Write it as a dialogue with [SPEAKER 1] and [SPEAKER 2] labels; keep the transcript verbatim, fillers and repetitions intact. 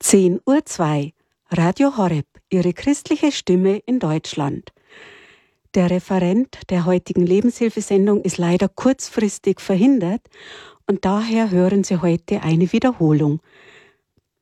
[SPEAKER 1] zehn Uhr zwei, Radio Horeb, Ihre christliche Stimme in Deutschland. Der Referent der heutigen Lebenshilfesendung ist leider kurzfristig verhindert und daher hören Sie heute eine Wiederholung.